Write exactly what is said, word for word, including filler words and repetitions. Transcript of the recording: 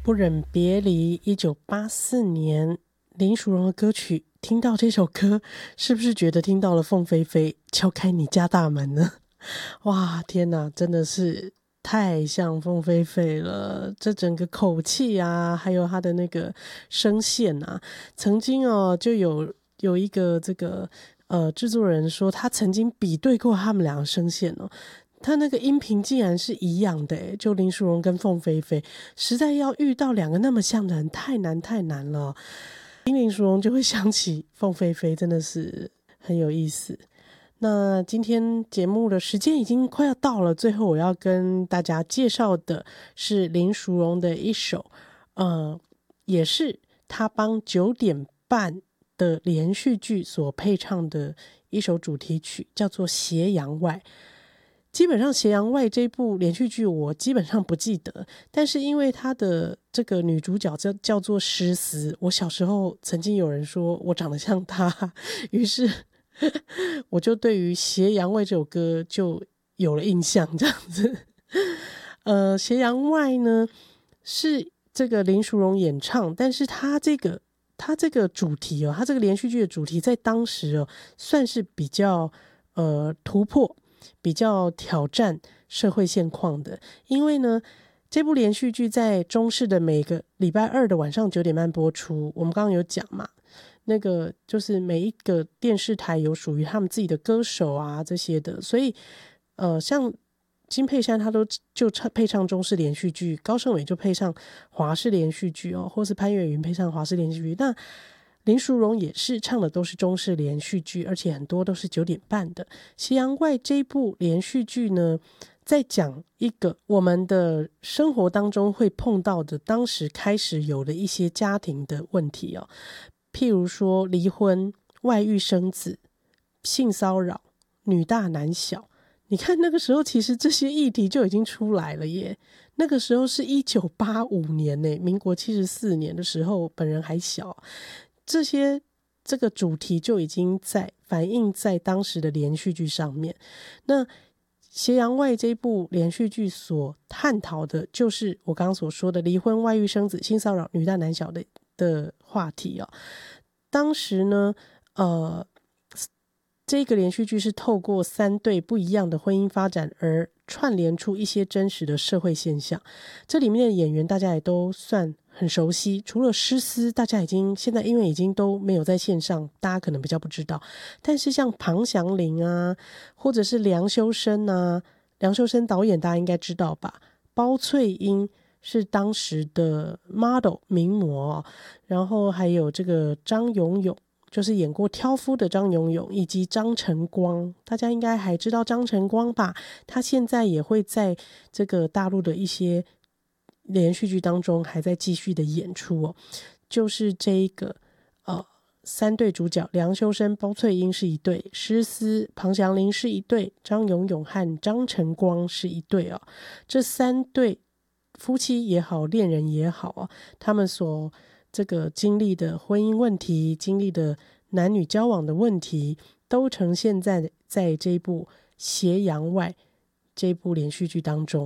不忍别离，一九八四年林淑荣的歌曲，听到这首歌是不是觉得听到了凤飞飞敲开你家大门呢？哇，天哪，真的是太像凤飞飞了，这整个口气啊，还有他的那个声线啊，曾经哦就有有一个这个呃制作人说，他曾经比对过他们两个声线哦，他那个音频竟然是一样的耶，就林淑荣跟凤飞飞，实在要遇到两个那么像的人，太难太难了。听林淑荣就会想起凤飞飞，真的是很有意思。那今天节目的时间已经快要到了，最后我要跟大家介绍的是林淑荣的一首，呃，也是他帮九点半的连续剧所配唱的一首主题曲，叫做《斜阳外》。基本上《斜阳外》这部连续剧我基本上不记得，但是因为她的这个女主角叫叫做诗思，我小时候曾经有人说我长得像她，于是我就对于《斜阳外》这首歌就有了印象，这样子。呃，《斜阳外》呢是这个林淑荣演唱，但是她这个她这个主题哦，她这个连续剧的主题在当时哦算是比较呃突破。比较挑战社会现况的，因为呢，这部连续剧在中视的每个礼拜二的晚上九点半播出。我们刚刚有讲嘛，那个就是每一个电视台有属于他们自己的歌手啊这些的，所以呃，像金佩珊他都就配唱中视连续剧，高胜伟就配唱华视连续剧哦，或是潘越云配唱华视连续剧。那林淑荣也是唱的都是中视连续剧，而且很多都是九点半的。《斜阳外》这部连续剧呢，在讲一个我们的生活当中会碰到的，当时开始有的一些家庭的问题哦，譬如说离婚、外遇生子、性骚扰、女大男小。你看那个时候，其实这些议题就已经出来了耶。那个时候是一九八五年呢，民国七十四年的时候，本人还小。这些这个主题就已经在反映在当时的连续剧上面。那《斜阳外》这部连续剧所探讨的就是我刚刚所说的离婚、外遇生子、性骚扰、女大男小的的话题哦。当时呢，呃，这个连续剧是透过三对不一样的婚姻发展而串联出一些真实的社会现象。这里面的演员大家也都算很熟悉，除了诗思，大家已经现在因为已经都没有在线上，大家可能比较不知道。但是像庞祥林啊，或者是梁修身啊，梁修身导演大家应该知道吧？包翠英是当时的 model 名模哦，然后还有这个张永永。就是演过挑夫的张永永，以及张晨光，大家应该还知道张晨光吧？他现在也会在这个大陆的一些连续剧当中还在继续的演出哦。就是这一个呃三对主角，梁修身、包翠英是一对，诗思、庞祥林是一对，张永永和张晨光是一对哦。这三对夫妻也好，恋人也好哦，他们所这个经历的婚姻问题，经历的男女交往的问题，都呈现在在这一部《斜阳外》这部连续剧当中。